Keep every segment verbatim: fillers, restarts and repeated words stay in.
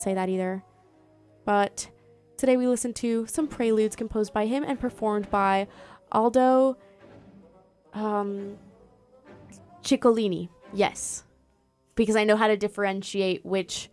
say that either. But today we listened to some preludes composed by him and performed by Aldo um, Ciccolini. Yes. Because I know how to differentiate which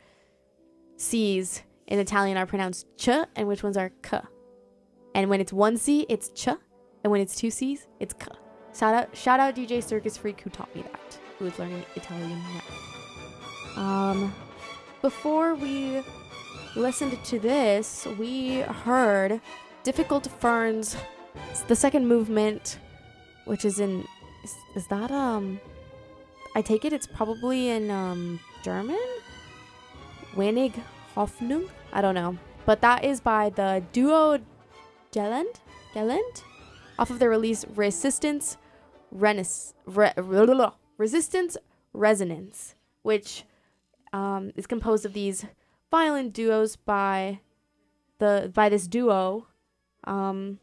C's in Italian are pronounced ch and which ones are k. And when it's one C, it's ch. And when it's two C's, it's k. Shout out, shout out D J Circus Freak who taught me that, who is learning Italian now. Um, before we listened to this, we heard Difficult Ferns, the second movement, which is in, is, is that, um, I take it it's probably in, um, German? Wenig Hoffnung? I don't know. But that is by the duo Gelend? Gelend? Off of their release Resistance Renis- Re- Resistance Resonance, which um, is composed of these violin duos by the by this duo. Um,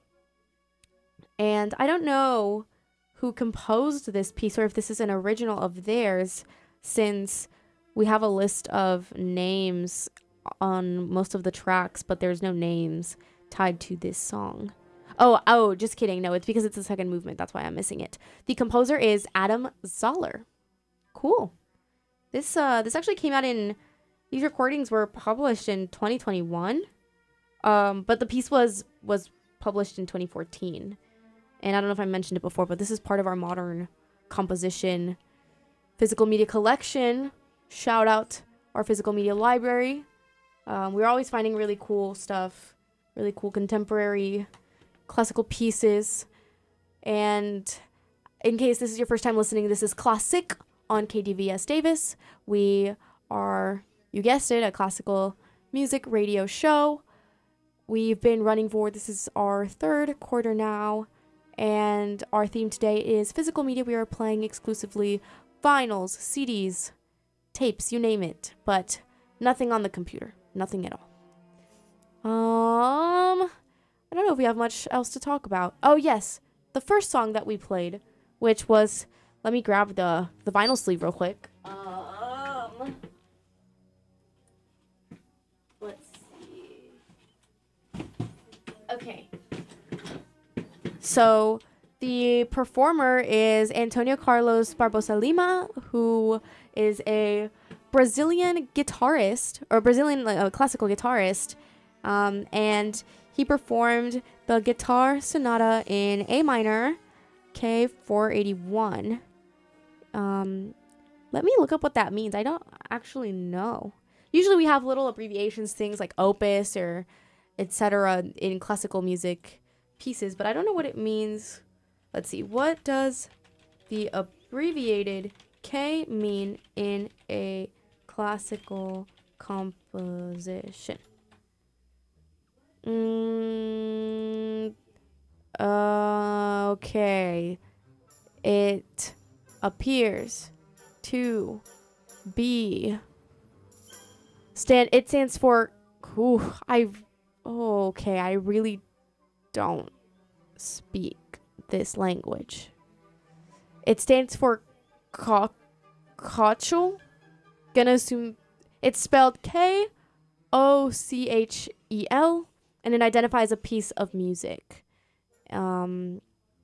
and I don't know who composed this piece or if this is an original of theirs, since we have a list of names on most of the tracks, but there's no names tied to this song. Oh, oh, just kidding. No, it's because it's the second movement. That's why I'm missing it. The composer is Adam Zoller. Cool. This uh, this actually came out in, these recordings were published in twenty twenty-one. Um, but the piece was was published in twenty fourteen. And I don't know if I mentioned it before, but this is part of our modern composition physical media collection. Shout out our physical media library. Um, we're always finding really cool stuff, really cool contemporary classical pieces. And in case this is your first time listening, this is Classic on K D V S Davis. We are, you guessed it, a classical music radio show. We've been running for, this is our third quarter now, and our theme today is physical media. We are playing exclusively vinyls, C Ds, tapes, you name it, but nothing on the computer, nothing at all. Um... I don't know if we have much else to talk about. Oh, yes. The first song that we played, which was... Let me grab the, the vinyl sleeve real quick. Um, let's see. Okay. So, the performer is Antonio Carlos Barbosa Lima, who is a Brazilian guitarist, or Brazilian uh, classical guitarist, um, and... he performed the Guitar Sonata in A minor, K four eighty-one. Um, let me look up what that means. I don't actually know. Usually we have little abbreviations, things like opus or et cetera in classical music pieces, but I don't know what it means. Let's see. What does the abbreviated K mean in a classical composition? Mm, uh, okay. It appears to be stand. It stands for. Ooh, I. Oh, okay, I really don't speak this language. It stands for ca- Kochel. Gonna assume it's spelled K O C H E L. And it identifies a piece of music. Um,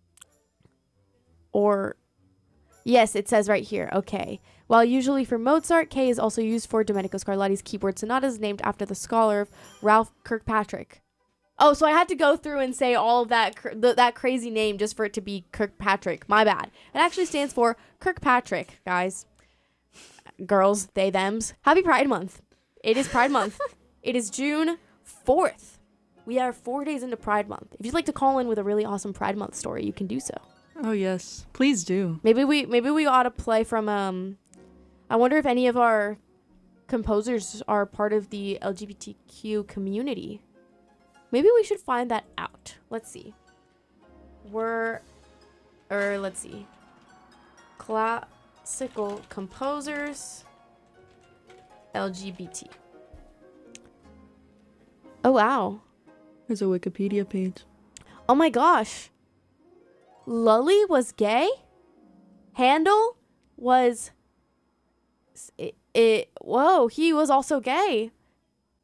or, yes, it says right here. Okay. While usually for Mozart, K is also used for Domenico Scarlatti's keyboard sonatas, named after the scholar Ralph Kirkpatrick. Oh, so I had to go through and say all of that cr- th- that crazy name just for it to be Kirkpatrick. My bad. It actually stands for Kirkpatrick, guys. Girls, they, thems. Happy Pride Month. It is Pride Month. It is June fourth. We are four days into Pride Month. If you'd like to call in with a really awesome Pride Month story, you can do so. Oh, yes. Please do. Maybe we maybe we ought to play from... um. I wonder if any of our composers are part of the L G B T Q community. Maybe we should find that out. Let's see. We're... Or, let's see. Classical composers... L G B T. Oh, wow. There's a Wikipedia page. Oh my gosh. Lully was gay? Handel was... It, it, whoa, he was also gay.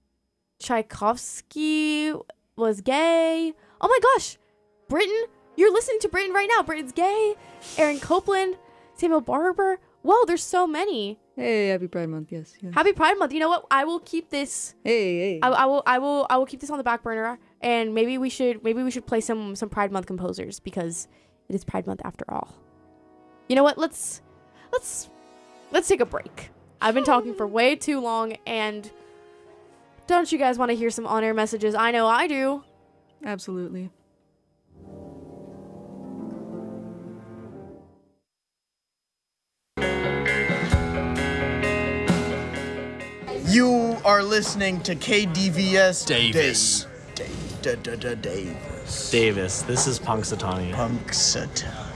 Tchaikovsky was gay. Oh my gosh, Britain. You're listening to Britain right now. Britain's gay. Aaron Copland, Samuel Barber. Whoa, there's so many. Hey, happy Pride Month. Yes, yes. Happy Pride Month. You know what? I will keep this. Hey, hey. I, I will. I will. I will keep this on the back burner. And maybe we should. Maybe we should play some some Pride Month composers because it is Pride Month after all. You know what? Let's let's let's take a break. I've been talking for way too long, and don't you guys want to hear some on-air messages? I know I do. Absolutely. You are listening to K D V S Davis. Dave, Dave, da, da, da, Davis. Davis, this is Punxsutawney. Punxsutawney.